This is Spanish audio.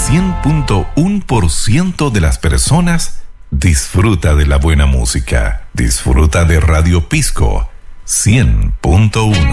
100.1% de las personas disfruta de la buena música. Disfruta de Radio Pisco 100.1.